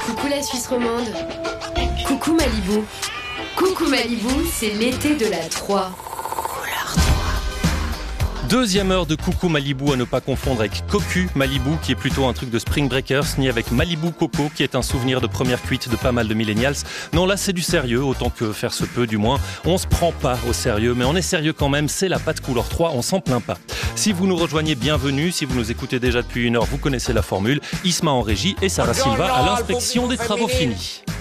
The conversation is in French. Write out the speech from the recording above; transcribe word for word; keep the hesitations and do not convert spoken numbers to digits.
Coucou la Suisse romande. Coucou Malibu. Coucou Malibu, c'est l'été de la Troie. Deuxième heure de Coucou Malibu à ne pas confondre avec Cocu Malibu qui est plutôt un truc de Spring Breakers, ni avec Malibu Coco qui est un souvenir de première cuite de pas mal de millennials. Non, là c'est du sérieux, autant que faire se peut du moins. On se prend pas au sérieux, mais on est sérieux quand même, c'est la patte couleur trois, on s'en plaint pas. Si vous nous rejoignez, bienvenue. Si vous nous écoutez déjà depuis une heure, vous connaissez la formule. Isma en régie et Sarah Silva à l'inspection des travaux finis.